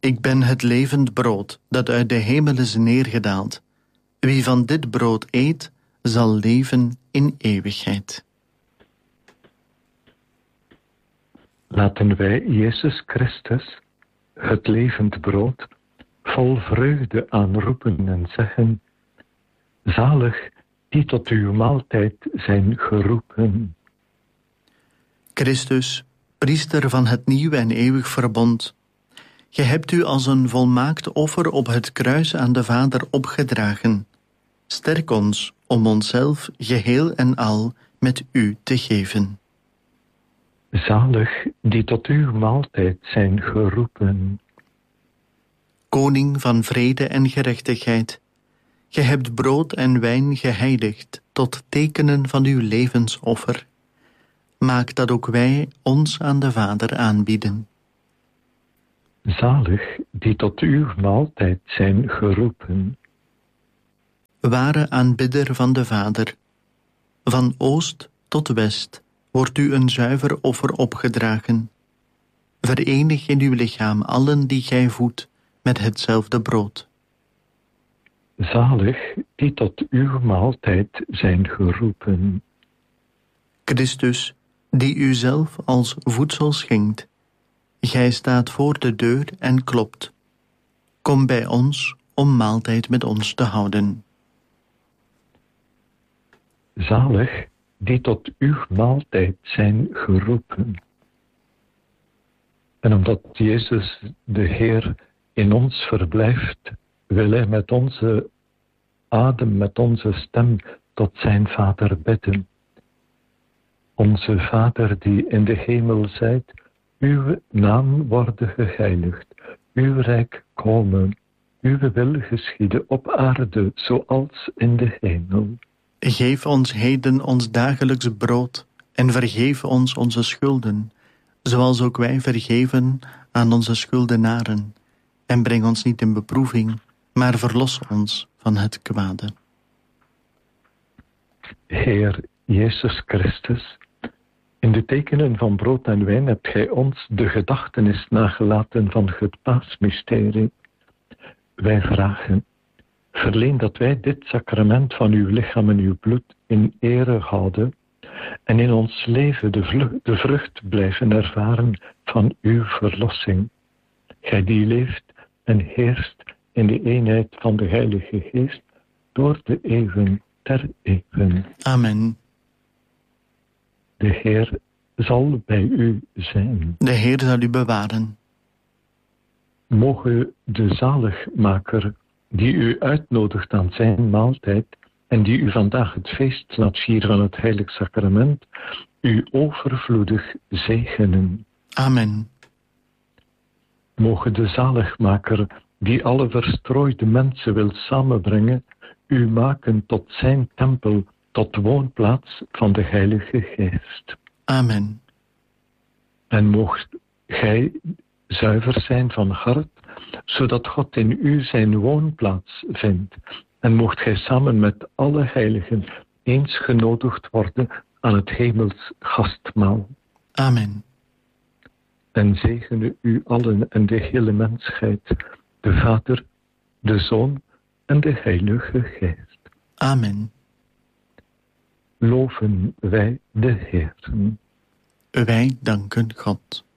Ik ben het levend brood dat uit de hemel is neergedaald. Wie van dit brood eet, zal leven in eeuwigheid. Laten wij Jezus Christus, het levend brood, vol vreugde aanroepen en zeggen: zalig die tot uw maaltijd zijn geroepen. Christus, priester van het nieuw en eeuwig verbond, Gij hebt u als een volmaakt offer op het kruis aan de Vader opgedragen. Sterk ons om onszelf geheel en al met u te geven. Zalig die tot uw maaltijd zijn geroepen. Koning van vrede en gerechtigheid, Gij hebt brood en wijn geheiligd tot tekenen van uw levensoffer. Maak dat ook wij ons aan de Vader aanbieden. Zalig die tot uw maaltijd zijn geroepen. Ware aanbidder van de Vader, van oost tot west wordt u een zuiver offer opgedragen. Verenig in uw lichaam allen die gij voedt met hetzelfde brood. Zalig die tot uw maaltijd zijn geroepen. Christus, die u zelf als voedsel schenkt, gij staat voor de deur en klopt. Kom bij ons om maaltijd met ons te houden. Zalig die tot uw maaltijd zijn geroepen. En omdat Jezus de Heer in ons verblijft, wil Hij met onze adem, met onze stem tot zijn Vader bidden. Onze Vader die in de hemel zijt, uw naam worden geheiligd, uw rijk komen, uw wil geschieden op aarde zoals in de hemel. Geef ons heden ons dagelijks brood en vergeef ons onze schulden, zoals ook wij vergeven aan onze schuldenaren. En breng ons niet in beproeving, maar verlos ons van het kwade. Heer Jezus Christus, in de tekenen van brood en wijn hebt gij ons de gedachtenis nagelaten van het paasmysterie. Wij vragen, verleen dat wij dit sacrament van uw lichaam en uw bloed in ere houden en in ons leven de vrucht blijven ervaren van uw verlossing. Gij die leeft en heerst in de eenheid van de Heilige Geest door de eeuwen ter eeuwen. Amen. De Heer zal bij u zijn. De Heer zal u bewaren. Moge de zaligmaker die u uitnodigt aan zijn maaltijd en die u vandaag het feest laat vieren van het heilig sacrament, u overvloedig zegenen. Amen. Moge de zaligmaker die alle verstrooide mensen wil samenbrengen, u maken tot zijn tempel, tot woonplaats van de Heilige Geest. Amen. En moogt gij zuiver zijn van hart, zodat God in u zijn woonplaats vindt. En moogt gij samen met alle heiligen eens genodigd worden aan het hemels gastmaal. Amen. En zegene u allen en de hele mensheid, de Vader, de Zoon en de Heilige Geest. Amen. Loven wij de Heer. Wij danken God.